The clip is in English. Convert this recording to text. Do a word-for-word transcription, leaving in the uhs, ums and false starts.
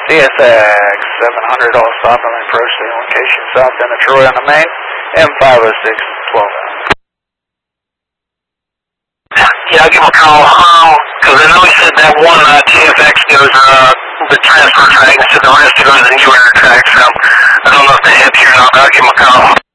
C S X seven hundred, all stop and approach the location south end of Troy on the main, M five oh six, twelve. Yeah, I'll give him a call, um, because I know he said that one uh, T F X goes uh, the transfer track, and said the rest goes the new inner track, so I don't know if they have here or not, but I'll give him a call.